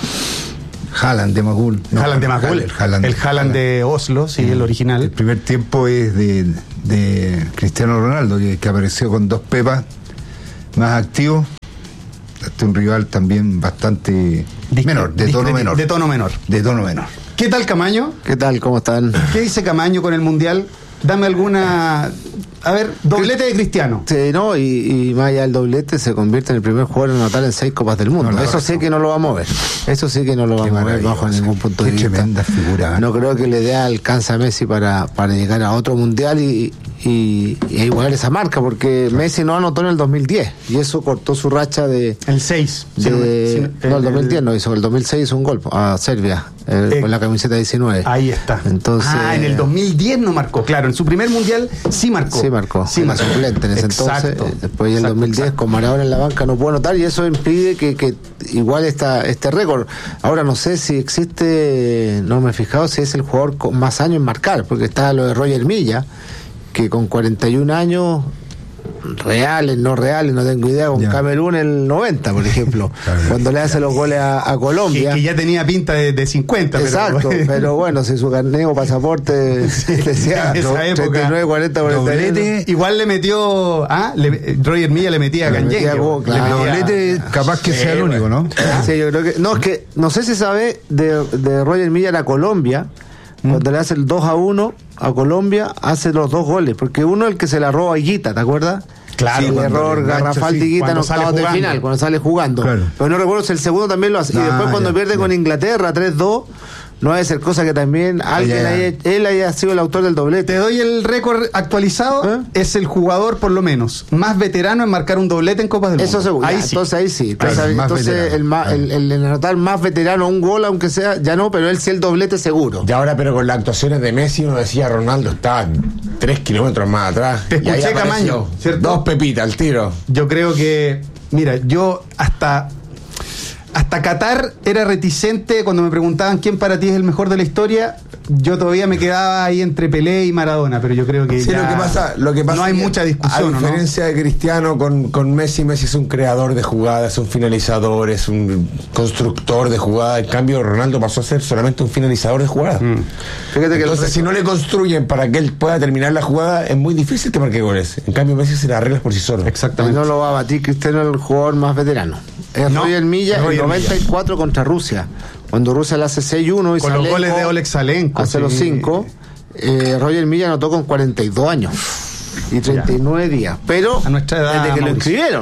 Haaland de Magul. No, Haaland de Magul. El Haaland, el Haaland de Oslo, sí, sí, el original. El primer tiempo es de, de Cristiano Ronaldo, que, que apareció con dos pepas más activo, este un rival también bastante Discre- menor, de tono menor. De tono menor. De tono menor. ¿Qué tal, Camaño? ¿Qué tal? ¿Cómo están? ¿Qué dice Camaño con el Mundial? Dame alguna... A ver, doblete de Cristiano. Sí, no, y, y más allá del doblete se convierte en el primer jugador en anotar en seis Copas del Mundo. No, Eso sí que no lo vamos a ver. Eso sí que no lo vamos a ver bajo ningún punto de vista. Tremenda figura. No creo que la idea alcance a Messi para, para llegar a otro Mundial y, y, y igualar esa marca, porque Messi no anotó en el dos mil diez y eso cortó su racha de... El seis. De, sí, no, no, el dos mil diez no hizo, el dos mil seis hizo un gol a Serbia eh, eh, con la camiseta diecinueve. Ahí está. Entonces, ah, en el dos mil diez no marcó, claro, en su primer Mundial sí marcó. Sí marcó, sí marcó. Suplente en ese exacto, entonces, después del dos mil diez exacto. Con Maradona en la banca no pudo anotar y eso impide que, que igual esta, este récord. Ahora no sé si existe, no me he fijado si es el jugador con más años en marcar, porque está lo de Roger Milla, que con cuarenta y un años reales, no reales, no tengo idea, con ya. Camerún el noventa, por ejemplo, cuando le hace los goles a, a Colombia. Que, que ya tenía pinta de, de cincuenta. Exacto, pero, pero bueno, si su carnet o pasaporte decía en esa época, treinta y nueve, cuarenta, cuarenta y uno. Igual le metió, ah, le, Roger Milla le metía a Canyengue. Doblete, capaz que sí, sea el único, ¿no? Sí, yo creo que, no, es que, no sé si sabe de, de Roger Milla en la Colombia, ¿Mm? Cuando le hace el dos a uno a Colombia, hace los dos goles, porque uno es el que se la roba a Higuita, ¿te acuerdas? Claro, sí, el error garrafal sí, de Higuita en octavos de final, cuando sale jugando. Claro. Pero no recuerdo si el segundo también lo hace. Ah, y después cuando ya, pierde ya. con Inglaterra tres dos, no debe ser cosa que también alguien haya, él haya sido el autor del doblete. Te doy el récord actualizado, ¿eh? Es el jugador por lo menos más veterano en marcar un doblete en Copas del Mundo. Eso seguro. Ahí ya, sí. Entonces ahí sí. Entonces, claro, entonces el, más, el, el, el anotar más veterano un gol, aunque sea, ya no, pero él sí el doblete seguro. Y ahora, pero con las actuaciones de Messi, uno decía Ronaldo estaba tres kilómetros más atrás. Te escuché, Camaño, ¿cierto? Dos pepitas al tiro. Yo creo que, mira, yo hasta... Hasta Qatar era reticente cuando me preguntaban quién para ti es el mejor de la historia. Yo todavía me quedaba ahí entre Pelé y Maradona, pero yo creo que, sí, ya lo que pasa, lo que pasa no hay mucha discusión. A diferencia ¿no? de Cristiano con, con Messi, Messi es un creador de jugadas, es un finalizador, es un constructor de jugadas. En cambio, Ronaldo pasó a ser solamente un finalizador de jugadas. Mm. Fíjate que entonces, si no le construyen para que él pueda terminar la jugada, es muy difícil que marque goles. En cambio, Messi se la arregla por sí solo. Exactamente. No lo va a batir Cristiano, el jugador más veterano. Es no, Roger Milla en noventa y cuatro Milla. Contra Rusia, cuando Rusia le hace seis uno y con Salenko los goles de Oleg Salenko hace sí. los cinco. eh, Roger Milla anotó con cuarenta y dos años y treinta y nueve ya. días, pero a nuestra edad, desde que Mauricio. Lo inscribieron.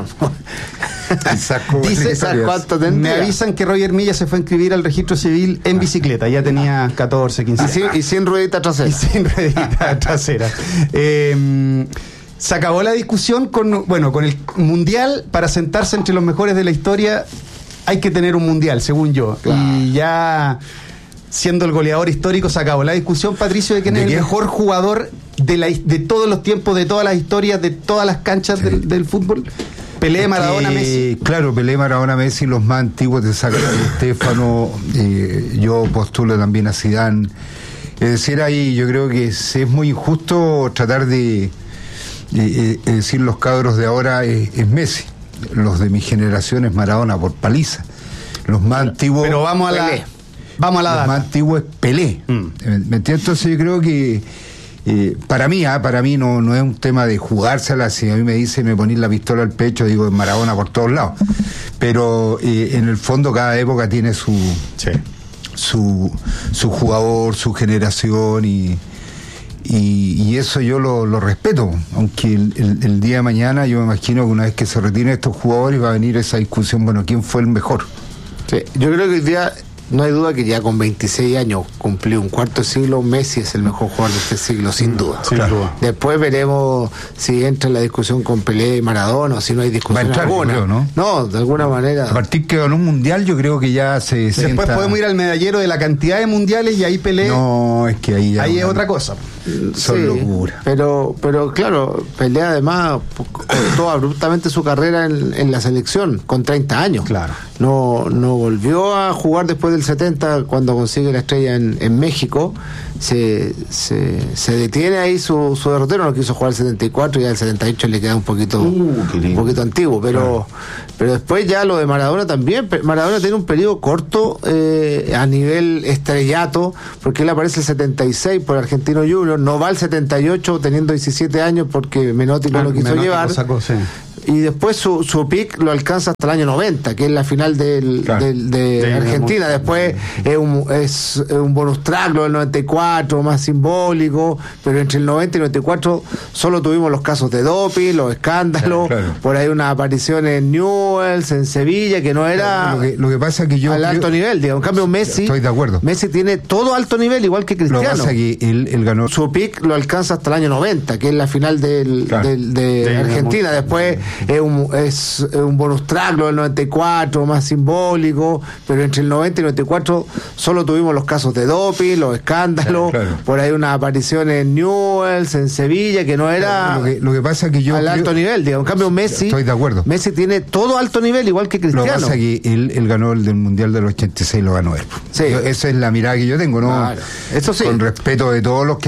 Dice, me avisan que Roger Milla se fue a inscribir al registro civil en bicicleta, ya tenía catorce, quince años. Y sin, y sin ruedita trasera. Y sin ruedita trasera. Eh, Se acabó la discusión con, bueno, con el mundial. Para sentarse entre los mejores de la historia hay que tener un mundial, según yo. Claro. Y ya siendo el goleador histórico se acabó la discusión, Patricio, de quién ¿De es quién? el mejor jugador de, la, de todos los tiempos, de todas las historias, de todas las canchas sí. del, del fútbol. Pelé, Maradona, eh, Messi. Claro, Pelé, Maradona, Messi, los más antiguos de sacar a Stéfano. Eh, yo postulo también a Zidane. Es decir, ahí yo creo que es, es muy injusto tratar de Eh, eh, decir los cabros de ahora es, es Messi, los de mi generación es Maradona por paliza, los más pero, antiguos pero vamos a la Pelé. vamos a la los data. más antiguos es Pelé. mm. ¿Me entiendes? Entonces yo creo que eh, para mí ¿eh? para mí no, no es un tema de jugársela. Si a mí me dicen me ponéis la pistola al pecho, digo Maradona por todos lados, pero eh, en el fondo cada época tiene su sí. su, su jugador, su generación y Y, y eso yo lo, lo respeto, aunque el, el, el día de mañana yo me imagino que una vez que se retiren estos jugadores va a venir esa discusión, bueno, ¿quién fue el mejor? Sí, yo creo que hoy día no hay duda que ya con veintiséis años cumplió un cuarto siglo, Messi es el mejor jugador de este siglo, sin duda. Sin claro. duda. Después veremos si entra en la discusión con Pelé y Maradona o si no hay discusión va a entrar, alguna. Creo, ¿no? no, de alguna manera. A partir que ganó un mundial yo creo que ya se Después sienta... podemos ir al medallero de la cantidad de mundiales y ahí Pelé... No, es que ahí ya... Ahí es otra cosa. son sí, locuras. Pero, pero claro, pelea además, cortó abruptamente su carrera en, en la selección con treinta años. Claro. No, no volvió a jugar después del setenta cuando consigue la estrella en, en México. Se, se, se detiene ahí su, su derrotero, no quiso jugar el setenta y cuatro y ya el setenta y ocho le queda un poquito, uh, un poquito antiguo, pero, claro. pero después ya lo de Maradona también. Maradona tiene un periodo corto eh, a nivel estrellato, porque él aparece el setenta y seis por Argentino Junior, no va al setenta y ocho teniendo diecisiete años porque Menotti no ah, lo quiso Menotti llevar. Lo sacó, sí. Y después su, su pick lo alcanza hasta el año noventa, que es la final del, claro. del, de sí, Argentina. Después es un, es un bonus track, lo del noventa y cuatro, más simbólico, pero entre el noventa y el noventa y cuatro solo tuvimos los casos de doping, los escándalos, claro, claro. por ahí una aparición en Newell's, en Sevilla, que no era lo que, lo que pasa que yo al alto creo, nivel, digamos. En cambio Messi, estoy de acuerdo. Messi tiene todo alto nivel, igual que Cristiano. Lo que pasa que él, él ganó. Su pick lo alcanza hasta el año noventa, que es la final del, claro. del, de sí, Argentina. Después es un, es un bonus track, lo del noventa y cuatro, más simbólico, pero entre el noventa y el noventa y cuatro solo tuvimos los casos de doping, los escándalos, claro, claro. por ahí una aparición en Newell's, en Sevilla, que no era lo que, lo que pasa que yo al alto creo, nivel, digamos. En cambio Messi, estoy de acuerdo. Messi tiene todo alto nivel, igual que Cristiano. Lo que pasa que él, él ganó el del Mundial del ochenta y seis, lo ganó él. Sí. Yo, esa es la mirada que yo tengo, ¿no? Claro. Eso sí. Con respeto de todos los que